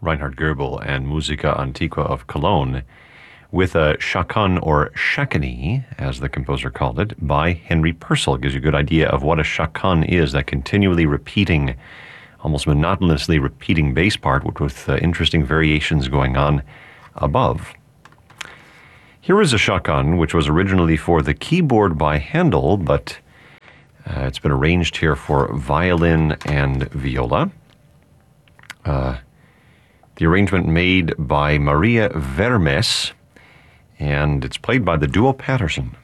Reinhard Goebel and Musica Antiqua of Cologne, with a chaconne or chaconne, as the composer called it, by Henry Purcell. Gives you a good idea of what a chaconne is, that continually repeating, almost monotonously repeating bass part with interesting variations going on above. Here is a chaconne, which was originally for the keyboard by Handel, but it's been arranged here for violin and viola. The arrangement made by Maria Vermes, and it's played by the duo Patterson.